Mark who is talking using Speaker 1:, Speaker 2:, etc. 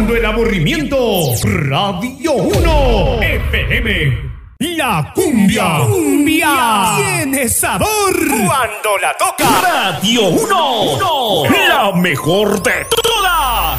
Speaker 1: Apagando el aburrimiento. Radio 1 FM. La cumbia.
Speaker 2: ¡Cumbia!
Speaker 1: Tiene sabor
Speaker 2: Cuando la toca.
Speaker 1: Radio 1. La mejor de todas.